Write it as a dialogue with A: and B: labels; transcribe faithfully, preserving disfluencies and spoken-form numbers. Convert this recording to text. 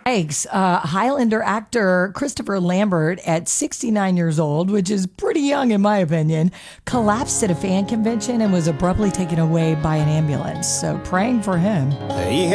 A: Yikes. Uh, Highlander actor Christopher Lambert, at sixty-nine years old, which is pretty young in my opinion, collapsed at a fan convention and was abruptly taken away by an ambulance. So praying for him.
B: He